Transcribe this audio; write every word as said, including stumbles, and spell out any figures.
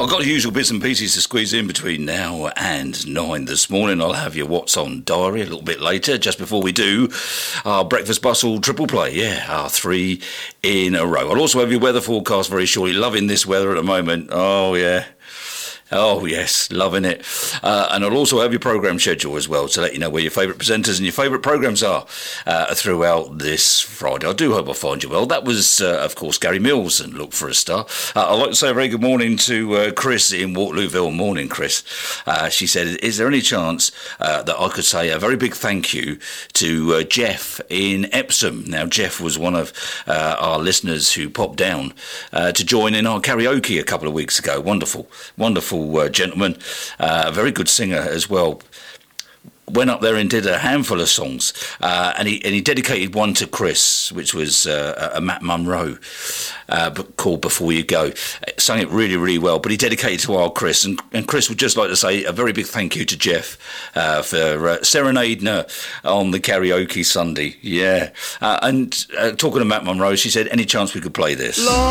I've got the usual bits and pieces to squeeze in between now and nine this morning. I'll have your What's On diary a little bit later, just before we do our Breakfast Bustle triple play. Yeah, our three in a row. I'll also have your weather forecast very shortly. Loving this weather at the moment. Oh, yeah. Oh, yes, loving it. Uh, and I'll also have your programme schedule as well to let you know where your favourite presenters and your favourite programmes are uh, throughout this Friday. I do hope I find you well. That was, uh, of course, Gary Mills and Look for a Star. Uh, I'd like to say a very good morning to uh, Chris in Waterlooville. Morning, Chris. Uh, she said, is there any chance uh, that I could say a very big thank you to uh, Jeff in Epsom? Now, Jeff was one of uh, our listeners who popped down uh, to join in our karaoke a couple of weeks ago. Wonderful, wonderful. Uh, gentleman, uh, a very good singer as well. Went up there and did a handful of songs, uh, and he and he dedicated one to Chris, which was uh, a Matt Munro, uh, called Before You Go. Sang it really, really well, but he dedicated to our Chris, and, and Chris would just like to say a very big thank you to Jeff uh, for uh, serenading her on the karaoke Sunday. Yeah, uh, and uh, talking to Matt Munro, she said, any chance we could play this? Lord.